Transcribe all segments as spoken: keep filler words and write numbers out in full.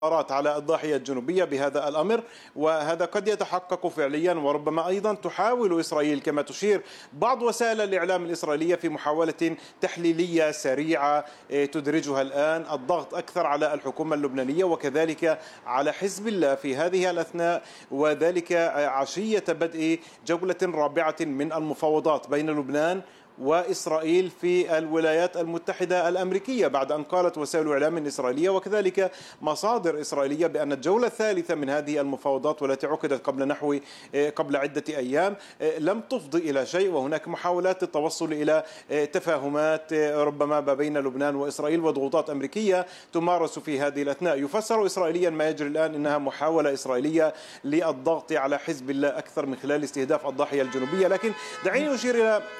على الضاحية الجنوبية بهذا الأمر، وهذا قد يتحقق فعليا، وربما أيضا تحاول إسرائيل كما تشير بعض وسائل الإعلام الإسرائيلية في محاولة تحليلية سريعة تدرجها الآن الضغط أكثر على الحكومة اللبنانية وكذلك على حزب الله في هذه الأثناء، وذلك عشية بدء جولة رابعة من المفاوضات بين لبنان وإسرائيل في الولايات المتحدة الأمريكية، بعد أن قالت وسائل الإعلام الإسرائيلية وكذلك مصادر إسرائيلية بأن الجولة الثالثة من هذه المفاوضات والتي عقدت قبل نحو قبل عدة أيام لم تفضي إلى شيء، وهناك محاولات للتوصل إلى تفاهمات ربما ما بين لبنان وإسرائيل وضغوطات أمريكية تمارس في هذه الأثناء. يفسر إسرائيليا ما يجري الآن إنها محاولة إسرائيلية للضغط على حزب الله أكثر من خلال استهداف الضاحية الجنوبية. لكن دعيني أشير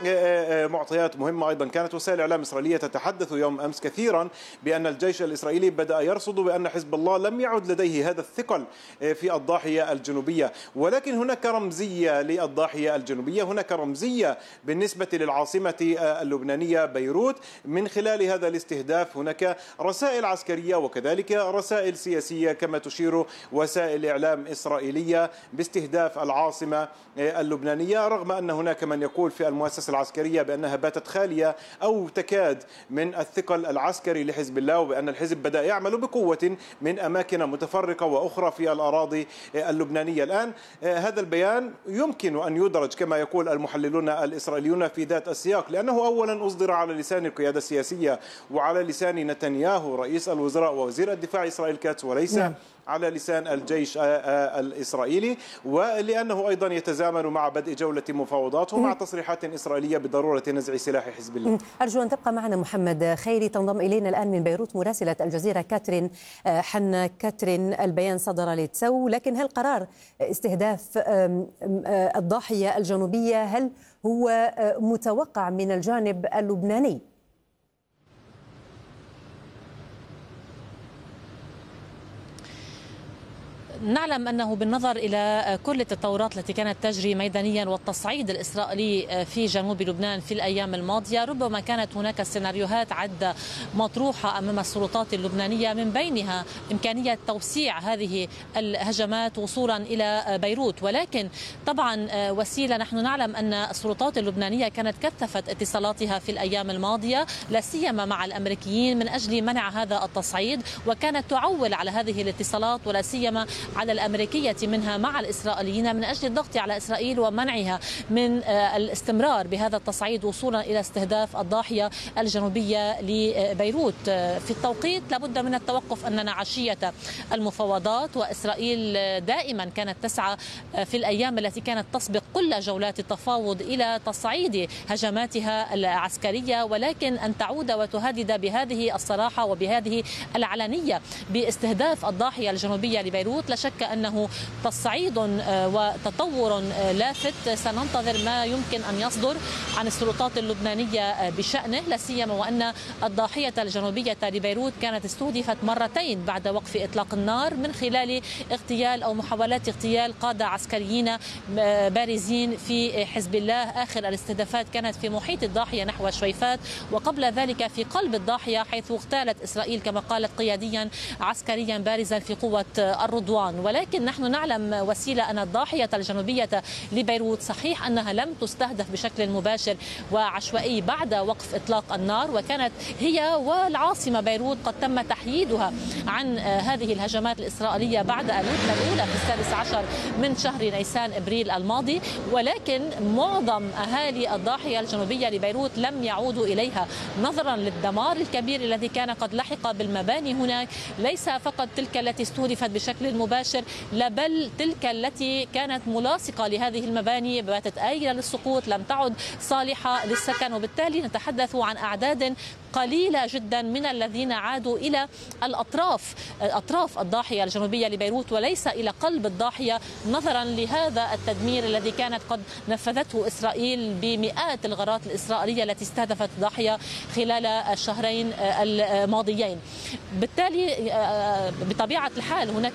إلى معطيات مهمة أيضا. كانت وسائل الإعلام الإسرائيلية تتحدث يوم أمس كثيرا بأن الجيش الإسرائيلي بدأ يرصد بأن حزب الله لم يعد لديه هذا الثقل في الضاحية الجنوبية، ولكن هناك رمزية للضاحية الجنوبية، هناك رمزية بالنسبة للعاصمة اللبنانية بيروت من خلال هذا الاستهداف. هناك رسائل عسكرية وكذلك رسائل سياسية كما تشير وسائل إعلام إسرائيلية باستهداف العاصمة اللبنانية، رغم أن هناك من يقول في المؤسسة العسكرية بأنها باتت خالية أو تكاد من الثقل العسكري لحزب الله، وبأن الحزب بدأ يعمل بقوة من أماكن متفرقة وأخرى في الأراضي اللبنانية. الآن هذا البيان يمكن أن يدرج كما يقول المحللون الإسرائيليون في ذات السياق، لأنه أولا أصدر على لسان القيادة السياسية وعلى لسان نتنياهو رئيس الوزراء ووزير الدفاع إسرائيل كاتس، وليس نعم. على لسان الجيش الإسرائيلي، ولأنه أيضا يتزامن مع بدء جولة مفاوضات ومع تصريحات إسرائيلية بضرورة نزع سلاح حزب الله. أرجو أن تبقى معنا محمد خيري. تنضم إلينا الآن من بيروت مراسلة الجزيرة كاترين حنا. كاترين، البيان صدر لتسو، لكن هل قرار استهداف الضاحية الجنوبية هل هو متوقع من الجانب اللبناني؟ نعلم أنه بالنظر إلى كل التطورات التي كانت تجري ميدانيا والتصعيد الإسرائيلي في جنوب لبنان في الأيام الماضية، ربما كانت هناك سيناريوهات عدة مطروحة أمام السلطات اللبنانية، من بينها إمكانية توسيع هذه الهجمات وصولا إلى بيروت. ولكن طبعا وسيلة، نحن نعلم أن السلطات اللبنانية كانت كثفت اتصالاتها في الأيام الماضية لا سيما مع الأمريكيين من أجل منع هذا التصعيد، وكانت تعول على هذه الاتصالات ولا سيما على الأمريكية منها مع الإسرائيليين من أجل الضغط على إسرائيل ومنعها من الاستمرار بهذا التصعيد وصولا إلى استهداف الضاحية الجنوبية لبيروت. في التوقيت لابد من التوقف أننا عشية المفاوضات، وإسرائيل دائما كانت تسعى في الأيام التي كانت تسبق كل جولات التفاوض إلى تصعيد هجماتها العسكرية، ولكن أن تعود وتهدد بهذه الصراحة وبهذه العلنية باستهداف الضاحية الجنوبية لبيروت لا شك أنه تصعيد وتطور لافت. سننتظر ما يمكن أن يصدر عن السلطات اللبنانية بشأنه، لا سيما وأن الضاحية الجنوبية لبيروت كانت استهدفت مرتين بعد وقف إطلاق النار من خلال اغتيال أو محاولات اغتيال قادة عسكريين بارزين في حزب الله. آخر الاستهدافات كانت في محيط الضاحية نحو شويفات، وقبل ذلك في قلب الضاحية حيث اغتالت إسرائيل كما قالت قياديا عسكريا بارزا في قوة الرضوان. ولكن نحن نعلم وسيلة أن الضاحية الجنوبية لبيروت صحيح أنها لم تستهدف بشكل مباشر وعشوائي بعد وقف إطلاق النار، وكانت هي والعاصمة بيروت قد تم تحييدها عن هذه الهجمات الإسرائيلية بعد الهجمة الأولى في السادس عشر من شهر نيسان إبريل الماضي. ولكن معظم أهالي الضاحية الجنوبية لبيروت لم يعودوا إليها نظرا للدمار الكبير الذي كان قد لحق بالمباني هناك، ليس فقط تلك التي استهدفت بشكل مباشر لا بل تلك التي كانت ملاصقة لهذه المباني باتت آيلة للسقوط، لم تعد صالحة للسكن، وبالتالي نتحدث عن أعداد قليلة جدا من الذين عادوا إلى الأطراف أطراف الضاحية الجنوبية لبيروت وليس إلى قلب الضاحية، نظرا لهذا التدمير الذي كانت قد نفذته إسرائيل بمئات الغارات الإسرائيلية التي استهدفت الضاحية خلال الشهرين الماضيين. بالتالي بطبيعة الحال هناك الكثير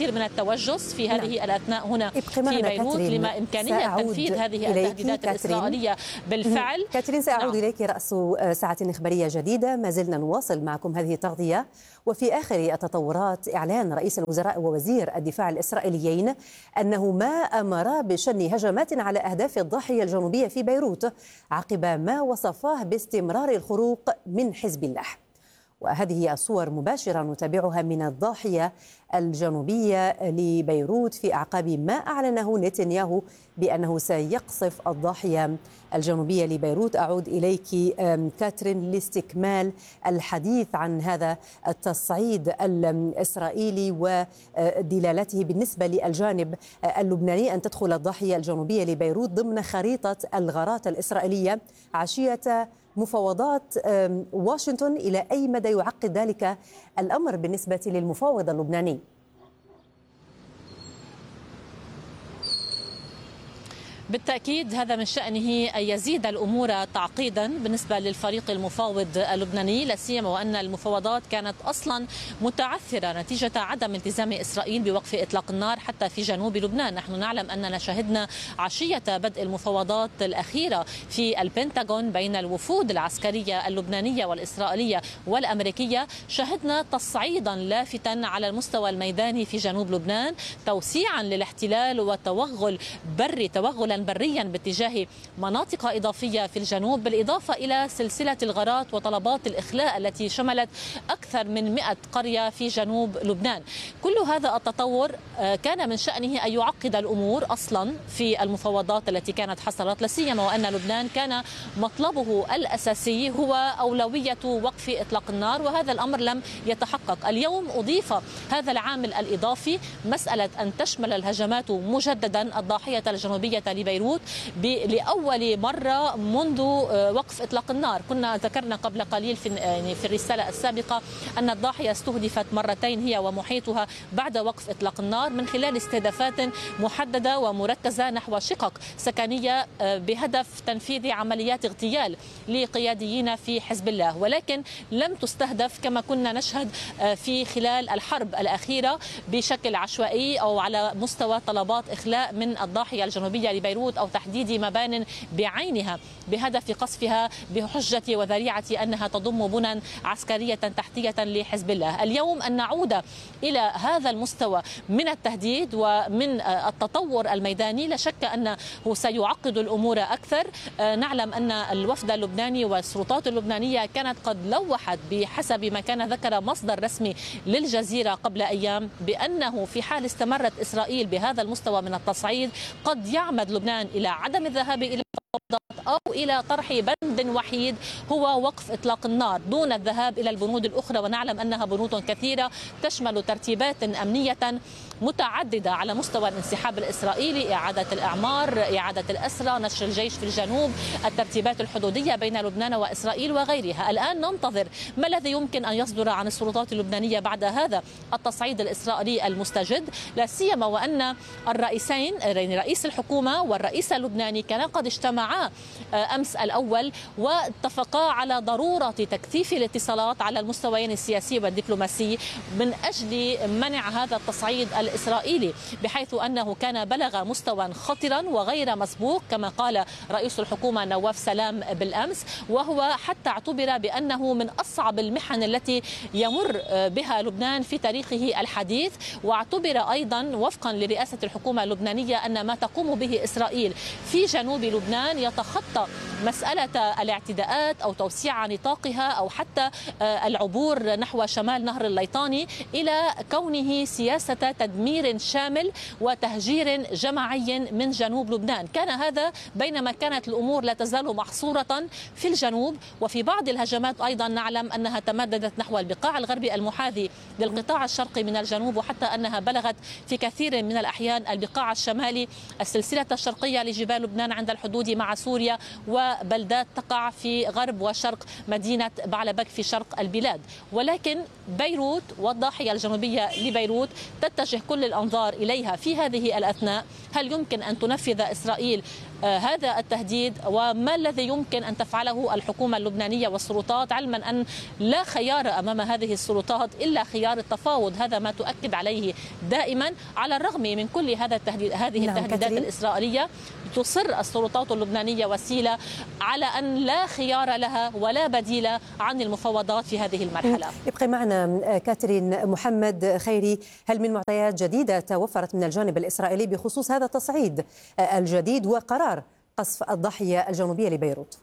الكثير من التوجس في هذه نعم. الأثناء هنا في بيروت لما إمكانية تنفيذ هذه التهديدات الإسرائيلية بالفعل. كاترين سأعود نعم. إليك رأس ساعة إخبارية جديدة، ما زلنا نواصل معكم هذه التغطية. وفي آخر التطورات إعلان رئيس الوزراء ووزير الدفاع الإسرائيليين أنه ما أمر بشن هجمات على أهداف الضاحية الجنوبية في بيروت عقب ما وصفاه باستمرار الخروق من حزب الله. وهذه الصور مباشرة نتابعها من الضاحية الجنوبية لبيروت في أعقاب ما أعلنه نتنياهو بأنه سيقصف الضاحية الجنوبية لبيروت. أعود إليك كاترين لاستكمال الحديث عن هذا التصعيد الإسرائيلي ودلالته بالنسبة للجانب اللبناني أن تدخل الضاحية الجنوبية لبيروت ضمن خريطة الغارات الإسرائيلية عشية مفاوضات واشنطن. إلى أي مدى يعقد ذلك الأمر بالنسبة للمفاوض اللبناني؟ بالتأكيد هذا من شأنه أن يزيد الأمور تعقيدا بالنسبة للفريق المفاوض اللبناني، لا سيما وأن المفاوضات كانت أصلا متعثرة نتيجة عدم التزام إسرائيل بوقف إطلاق النار حتى في جنوب لبنان. نحن نعلم أننا شهدنا عشية بدء المفاوضات الأخيرة في البنتاغون بين الوفود العسكرية اللبنانية والإسرائيلية والأمريكية، شهدنا تصعيدا لافتا على المستوى الميداني في جنوب لبنان، توسيعا للاحتلال وتوغل بري توغلا بريا باتجاه مناطق إضافية في الجنوب، بالإضافة إلى سلسلة الغارات وطلبات الإخلاء التي شملت أكثر من مئة قرية في جنوب لبنان. كل هذا التطور كان من شأنه أن يعقد الأمور أصلا في المفاوضات التي كانت حصلت، لا سيما وأن لبنان كان مطلبه الأساسي هو أولوية وقف إطلاق النار، وهذا الأمر لم يتحقق. اليوم أضيف هذا العامل الإضافي، مسألة أن تشمل الهجمات مجددا الضاحية الجنوبية لبيروت لأول مرة منذ وقف إطلاق النار. كنا ذكرنا قبل قليل في يعني في الرسالة السابقة أن الضاحية استهدفت مرتين هي ومحيطها بعد وقف إطلاق النار من خلال استهدافات محددة ومركزة نحو شقق سكنية بهدف تنفيذ عمليات اغتيال لقياديين في حزب الله، ولكن لم تستهدف كما كنا نشهد في خلال الحرب الأخيرة بشكل عشوائي أو على مستوى طلبات إخلاء من الضاحية الجنوبية لبيروت أو تحديد مبان بعينها بهدف قصفها بحجة وذريعة أنها تضم بنى عسكرية تحتية لحزب الله. اليوم أن نعود إلى هذا المستوى من التهديد ومن التطور الميداني لا شك أنه سيعقد الأمور أكثر. نعلم أن الوفد اللبناني والسلطات اللبنانية كانت قد لوحت بحسب ما كان ذكر مصدر رسمي للجزيرة قبل أيام بأنه في حال استمرت إسرائيل بهذا المستوى من التصعيد قد يعمد لبنان إلى عدم الذهاب إلى أو إلى طرح بند وحيد هو وقف إطلاق النار دون الذهاب إلى البنود الأخرى، ونعلم أنها بنود كثيرة تشمل ترتيبات أمنية متعددة على مستوى الانسحاب الإسرائيلي، إعادة الإعمار، إعادة الأسرى، نشر الجيش في الجنوب، الترتيبات الحدودية بين لبنان وإسرائيل وغيرها. الآن ننتظر ما الذي يمكن أن يصدر عن السلطات اللبنانية بعد هذا التصعيد الإسرائيلي المستجد، لا سيما وأن الرئيسين رئيس الحكومة والرئيس اللبناني كانا قد اجتمعا أمس الأول واتفقا على ضرورة تكثيف الاتصالات على المستويين السياسي والدبلوماسي من أجل منع هذا التصعيد الإسرائيلي، بحيث أنه كان بلغ مستوى خطرا وغير مسبوق كما قال رئيس الحكومة نواف سلام بالأمس، وهو حتى اعتبر بأنه من أصعب المحن التي يمر بها لبنان في تاريخه الحديث، واعتبر أيضا وفقا لرئاسة الحكومة اللبنانية أن ما تقوم به إسرائيل في جنوب لبنان يتخطى مسألة الاعتداءات أو توسيع نطاقها أو حتى العبور نحو شمال نهر الليطاني إلى كونه سياسة تدمير شامل وتهجير جماعي من جنوب لبنان. كان هذا بينما كانت الأمور لا تزال محصورة في الجنوب، وفي بعض الهجمات أيضا نعلم أنها تمددت نحو البقاع الغربي المحاذي للقطاع الشرقي من الجنوب، وحتى أنها بلغت في كثير من الأحيان البقاع الشمالي، السلسلة الشرقية لجبال لبنان عند الحدود مع سوريا وبلدات تقع في غرب وشرق مدينة بعلبك في شرق البلاد. ولكن بيروت والضاحية الجنوبية لبيروت تتجه كل الأنظار إليها في هذه الأثناء. هل يمكن أن تنفذ إسرائيل هذا التهديد وما الذي يمكن أن تفعله الحكومة اللبنانية والسلطات، علما أن لا خيار أمام هذه السلطات إلا خيار التفاوض. هذا ما تؤكد عليه دائما على الرغم من كل هذا التهديد هذه التهديدات الإسرائيلية. تصر السلطات اللبنانية وسيلة على أن لا خيار لها ولا بديل عن المفاوضات في هذه المرحلة. يبقى معنا كاترين محمد خيري، هل من معطيات جديدة توفرت من الجانب الإسرائيلي بخصوص هذا التصعيد الجديد وقرار قصف الضاحية الجنوبية لبيروت؟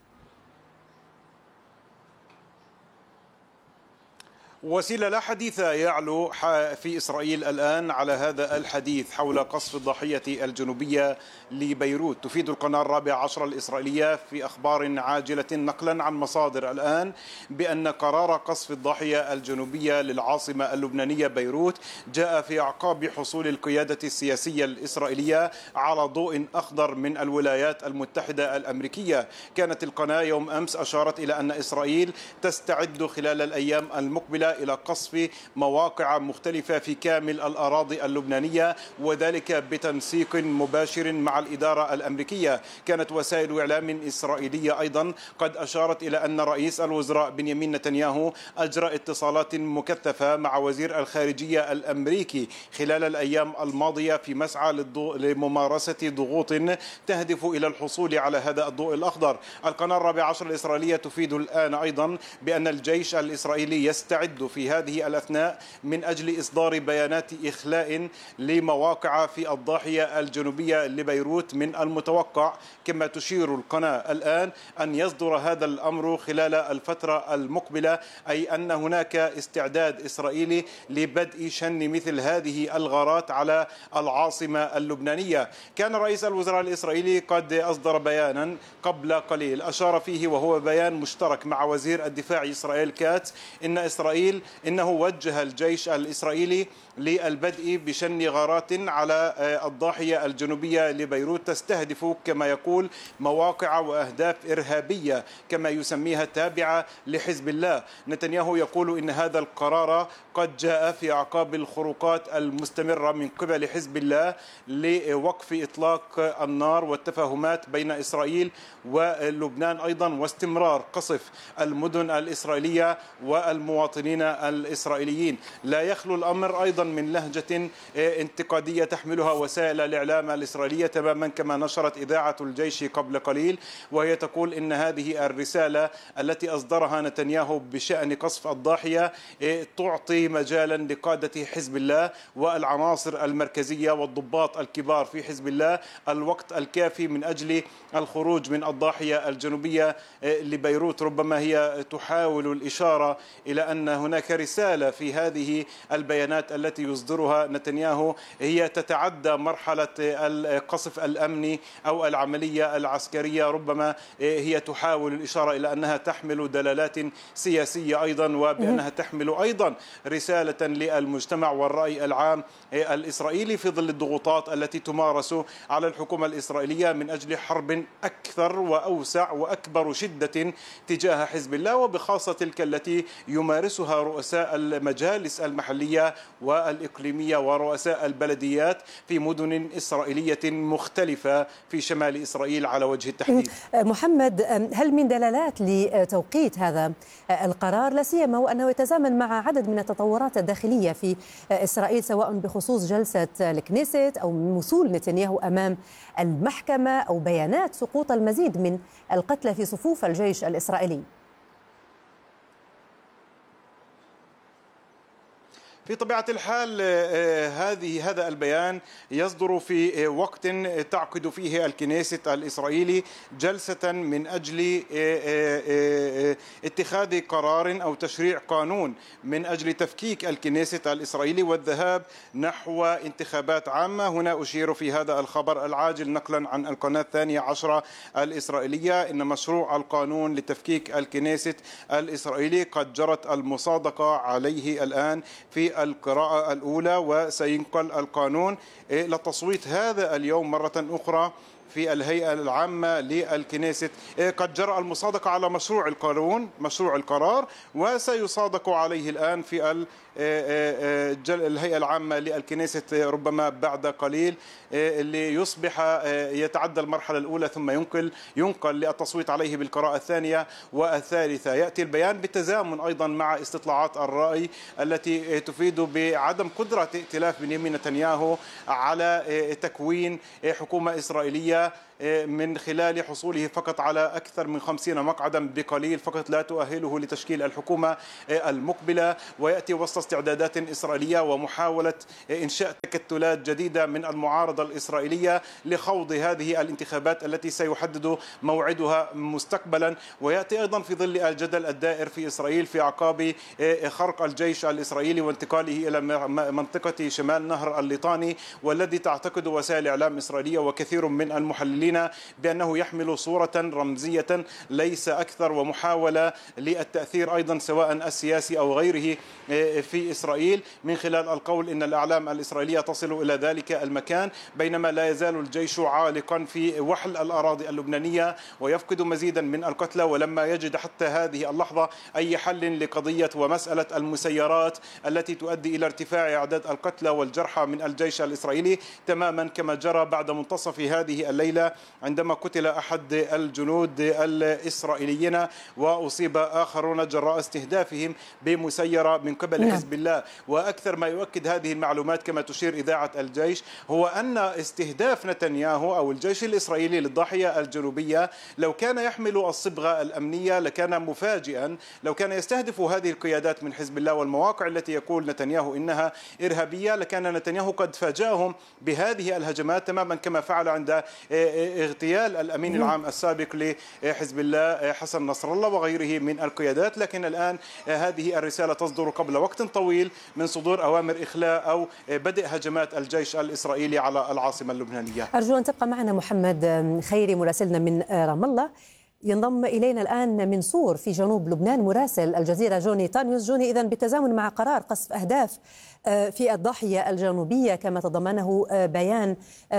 وسيلة لا حديث يعلو في إسرائيل الآن على هذا الحديث حول قصف الضاحية الجنوبية لبيروت. تفيد القناة الرابعة عشر الإسرائيلية في أخبار عاجلة نقلا عن مصادر الآن بأن قرار قصف الضاحية الجنوبية للعاصمة اللبنانية بيروت جاء في أعقاب حصول القيادة السياسية الإسرائيلية على ضوء أخضر من الولايات المتحدة الأمريكية. كانت القناة يوم أمس أشارت إلى أن إسرائيل تستعد خلال الأيام المقبلة إلى قصف مواقع مختلفة في كامل الأراضي اللبنانية، وذلك بتنسيق مباشر مع الإدارة الأمريكية. كانت وسائل إعلام إسرائيلية أيضا قد أشارت إلى أن رئيس الوزراء بنيامين نتنياهو أجرى اتصالات مكثفة مع وزير الخارجية الأمريكي خلال الأيام الماضية في مسعى لممارسة ضغوط تهدف إلى الحصول على هذا الضوء الأخضر. القناة الرابعة عشر الإسرائيلية تفيد الآن أيضا بأن الجيش الإسرائيلي يستعد في هذه الأثناء من أجل إصدار بيانات إخلاء لمواقع في الضاحية الجنوبية لبيروت. من المتوقع كما تشير القناة الآن أن يصدر هذا الأمر خلال الفترة المقبلة، أي أن هناك استعداد إسرائيلي لبدء شن مثل هذه الغارات على العاصمة اللبنانية. كان رئيس الوزراء الإسرائيلي قد أصدر بيانا قبل قليل أشار فيه، وهو بيان مشترك مع وزير الدفاع إسرائيل كاتس، إن إسرائيل إنه وجه الجيش الإسرائيلي للبدء بشن غارات على الضاحية الجنوبية لبيروت تستهدف كما يقول مواقع وأهداف إرهابية كما يسميها تابعة لحزب الله. نتنياهو يقول إن هذا القرار قد جاء في أعقاب الخروقات المستمرة من قبل حزب الله لوقف إطلاق النار والتفاهمات بين إسرائيل ولبنان أيضا، واستمرار قصف المدن الإسرائيلية والمواطنين الإسرائيليين. لا يخلو الأمر أيضا من لهجة انتقادية تحملها وسائل الإعلام الإسرائيلية تماما كما نشرت إذاعة الجيش قبل قليل، وهي تقول إن هذه الرسالة التي أصدرها نتنياهو بشأن قصف الضاحية تعطي مجالا لقادة حزب الله والعناصر المركزية والضباط الكبار في حزب الله الوقت الكافي من أجل الخروج من الضاحية الجنوبية لبيروت. ربما هي تحاول الإشارة إلى أن هناك رسالة في هذه البيانات التي يصدرها نتنياهو هي تتعدى مرحلة القصف الأمني أو العملية العسكرية. ربما هي تحاول الإشارة إلى أنها تحمل دلالات سياسية أيضا، وبأنها تحمل أيضا رسالة للمجتمع والرأي العام الإسرائيلي في ظل الضغوطات التي تمارس على الحكومة الإسرائيلية من أجل حرب أكثر وأوسع وأكبر شدة تجاه حزب الله، وبخاصة تلك التي يمارسها رؤساء المجالس المحلية والإقليمية ورؤساء البلديات في مدن إسرائيلية مختلفة في شمال إسرائيل على وجه التحديد. محمد، هل من دلالات لتوقيت هذا القرار، لا سيما وأنه يتزامن مع عدد من التطورات الداخلية في إسرائيل سواء بخصوص جلسة الكنيست أو وصول نتنياهو أمام المحكمة أو بيانات سقوط المزيد من القتلى في صفوف الجيش الإسرائيلي؟ في طبيعة الحال هذه هذا البيان يصدر في وقت تعقد فيه الكنيست الإسرائيلي جلسة من أجل اتخاذ قرار أو تشريع قانون من أجل تفكيك الكنيست الإسرائيلي والذهاب نحو انتخابات عامة. هنا أشير في هذا الخبر العاجل نقلا عن القناة الثانية عشرة الإسرائيلية إن مشروع القانون لتفكيك الكنيست الإسرائيلي قد جرت المصادقة عليه الآن في القراءة الأولى، وسينقل القانون للتصويت هذا اليوم مرة أخرى في الهيئة العامة للكنيست. قد جرى المصادقة على مشروع القانون مشروع القرار، وسيصادق عليه الآن في الهيئة العامة للكنيسة ربما بعد قليل، ليصبح يتعدى المرحلة الأولى ثم ينقل ينقل للتصويت عليه بالقراءة الثانية والثالثة. يأتي البيان بالتزامن أيضا مع استطلاعات الرأي التي تفيد بعدم قدرة ائتلاف بنيامين نتنياهو على تكوين حكومة إسرائيلية من خلال حصوله فقط على أكثر من خمسين مقعدا بقليل فقط لا تؤهله لتشكيل الحكومة المقبلة، ويأتي وسط استعدادات إسرائيلية ومحاولة إنشاء تكتلات جديدة من المعارضة الإسرائيلية لخوض هذه الانتخابات التي سيحدد موعدها مستقبلا. ويأتي أيضا في ظل الجدل الدائر في إسرائيل في أعقاب خرق الجيش الإسرائيلي وانتقاله إلى منطقة شمال نهر الليطاني، والذي تعتقد وسائل إعلام إسرائيلية وكثير من المحللين بأنه يحمل صورة رمزية ليس أكثر، ومحاولة للتأثير أيضا سواء السياسي أو غيره في إسرائيل من خلال القول إن الأعلام الإسرائيلية تصل إلى ذلك المكان، بينما لا يزال الجيش عالقا في وحل الأراضي اللبنانية ويفقد مزيدا من القتلى، ولما يجد حتى هذه اللحظة أي حل لقضية ومسألة المسيرات التي تؤدي إلى ارتفاع أعداد القتلى والجرحى من الجيش الإسرائيلي، تماما كما جرى بعد منتصف هذه الليلة عندما قتل أحد الجنود الإسرائيليين وأصيب آخرون جراء استهدافهم بمسيرة من قبل حزب الله. وأكثر ما يؤكد هذه المعلومات كما تشير إذاعة الجيش هو أن استهداف نتنياهو أو الجيش الإسرائيلي للضاحية الجنوبية لو كان يحمل الصبغة الأمنية لكان مفاجئا. لو كان يستهدف هذه القيادات من حزب الله والمواقع التي يقول نتنياهو إنها إرهابية لكان نتنياهو قد فاجأهم بهذه الهجمات، تماما كما فعل عند اغتيال الأمين العام السابق لحزب الله حسن نصر الله وغيره من القيادات. لكن الآن هذه الرسالة تصدر قبل وقت طويل من صدور أوامر إخلاء أو بدء هجمات الجيش الإسرائيلي على العاصمة اللبنانية. أرجو أن تبقى معنا محمد خيري مراسلنا من رام الله. ينضم إلينا الآن من صور في جنوب لبنان مراسل الجزيرة جوني تانيوس. جوني، إذن بالتزامن مع قرار قصف أهداف في الضاحية الجنوبية كما تضمنه بيان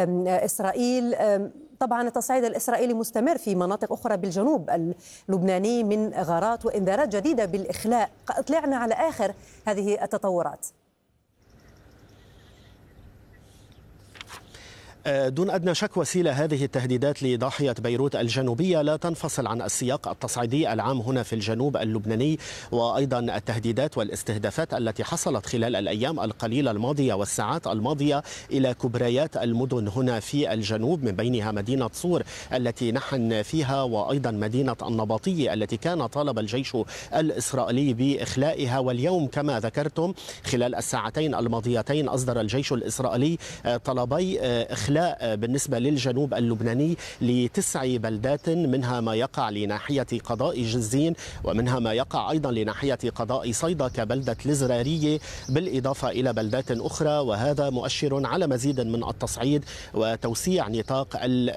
إسرائيل، طبعا التصعيد الإسرائيلي مستمر في مناطق أخرى بالجنوب اللبناني من غارات وإنذارات جديدة بالإخلاء. اطلعنا على آخر هذه التطورات. دون أدنى شك وسيلة هذه التهديدات لضاحية بيروت الجنوبية لا تنفصل عن السياق التصعيدي العام هنا في الجنوب اللبناني، وأيضا التهديدات والاستهدافات التي حصلت خلال الأيام القليلة الماضية والساعات الماضية إلى كبريات المدن هنا في الجنوب، من بينها مدينة صور التي نحن فيها، وأيضا مدينة النباطية التي كان طالب الجيش الإسرائيلي بإخلائها. واليوم كما ذكرتم خلال الساعتين الماضيتين أصدر الجيش الإسرائيلي طلبي إخلاء بالنسبة للجنوب اللبناني لتسع بلدات، منها ما يقع لناحية قضاء جزين ومنها ما يقع أيضا لناحية قضاء صيدا كبلدة الزرارية، بالإضافة إلى بلدات أخرى. وهذا مؤشر على مزيد من التصعيد وتوسيع نطاق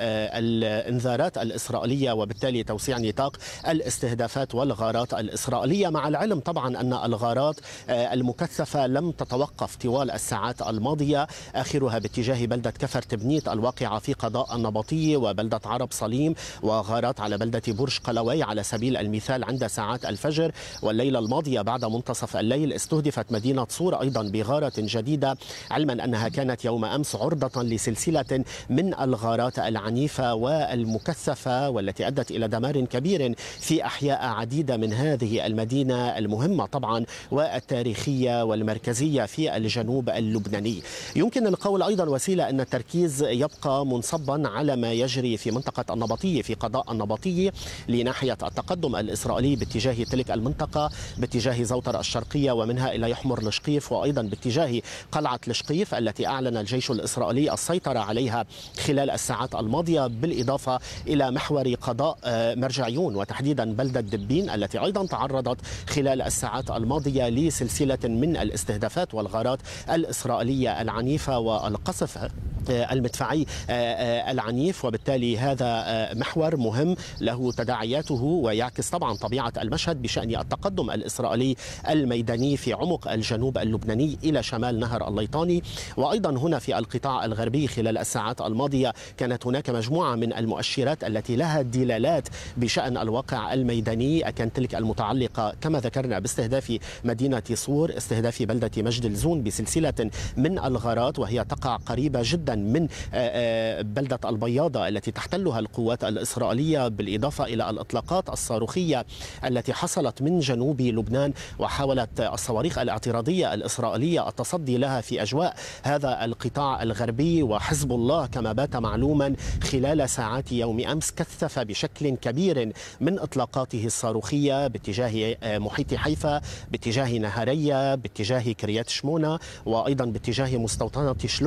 الإنذارات الإسرائيلية، وبالتالي توسيع نطاق الاستهدافات والغارات الإسرائيلية، مع العلم طبعا أن الغارات المكثفة لم تتوقف طوال الساعات الماضية، آخرها باتجاه بلدة كفر تبنيت الواقعة في قضاء النبطية وبلدة عرب صليم، وغارات على بلدة برج قلوي على سبيل المثال عند ساعات الفجر. والليلة الماضية بعد منتصف الليل استهدفت مدينة صور أيضا بغارة جديدة، علما أنها كانت يوم أمس عرضة لسلسلة من الغارات العنيفة والمكثفة والتي أدت إلى دمار كبير في أحياء عديدة من هذه المدينة المهمة طبعا والتاريخية والمركزية في الجنوب اللبناني. يمكن القول أيضا وسيلة أن التركيز يبقى منصبا على ما يجري في منطقة النبطية في قضاء النبطية لناحية التقدم الإسرائيلي باتجاه تلك المنطقة، باتجاه زوطر الشرقية ومنها إلى يحمر لشقيف، وأيضا باتجاه قلعة لشقيف التي أعلن الجيش الإسرائيلي السيطرة عليها خلال الساعات الماضية، بالإضافة إلى محور قضاء مرجعيون وتحديدا بلدة دبين التي أيضا تعرضت خلال الساعات الماضية لسلسلة من الاستهدافات والغارات الإسرائيلية العنيفة والقصف المدفعي العنيف، وبالتالي هذا محور مهم له تداعياته ويعكس طبعا طبيعة المشهد بشأن التقدم الإسرائيلي الميداني في عمق الجنوب اللبناني إلى شمال نهر الليطاني. وأيضا هنا في القطاع الغربي خلال الساعات الماضية كانت هناك مجموعة من المؤشرات التي لها دلالات بشأن الواقع الميداني، كانت تلك المتعلقة كما ذكرنا باستهداف مدينة صور، استهداف بلدة مجد الزون بسلسلة من الغارات وهي تقع قريبة جدا من بلدة البياضة التي تحتلها القوات الإسرائيلية، بالإضافة إلى الإطلاقات الصاروخية التي حصلت من جنوب لبنان، وحاولت الصواريخ الاعتراضية الإسرائيلية التصدي لها في أجواء هذا القطاع الغربي. وحزب الله كما بات معلوما خلال ساعات يوم أمس كثف بشكل كبير من إطلاقاته الصاروخية باتجاه محيط حيفا، باتجاه نهارية، باتجاه كريات شمونة، وأيضا باتجاه مستوطنة شلو